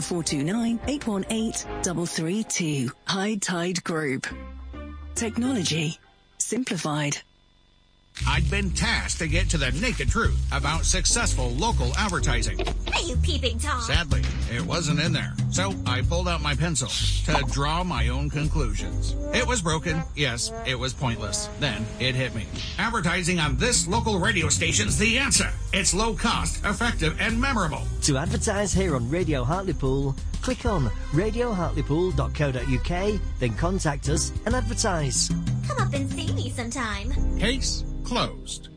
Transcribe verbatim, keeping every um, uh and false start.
four two nine, eight one eight, three three two. High Tide Group. Technology simplified. I'd been tasked to get to the naked truth about successful local advertising. Are you peeping Tom? Sadly, it wasn't in there. So I pulled out my pencil to draw my own conclusions. It was broken. Yes, it was pointless. Then it hit me. Advertising on this local radio station's the answer. It's low cost, effective, and memorable. To advertise here on Radio Hartlepool, click on radio hartlepool dot co dot uk, then contact us and advertise. Come up and see me sometime. Case closed.